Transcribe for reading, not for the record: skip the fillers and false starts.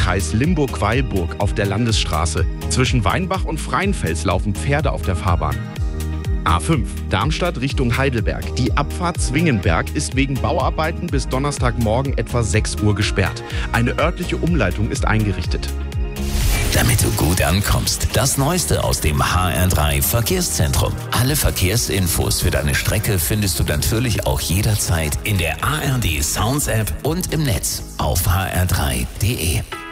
Kreis Limburg-Weilburg auf der Landesstraße. Zwischen Weinbach und Freienfels laufen Pferde auf der Fahrbahn. A5 Darmstadt Richtung Heidelberg. Die Abfahrt Zwingenberg ist wegen Bauarbeiten bis Donnerstagmorgen etwa 6 Uhr gesperrt. Eine örtliche Umleitung ist eingerichtet. Damit du gut ankommst, das Neueste aus dem HR3 Verkehrszentrum. Alle Verkehrsinfos für deine Strecke findest du natürlich auch jederzeit in der ARD Sounds App und im Netz auf hr3.de.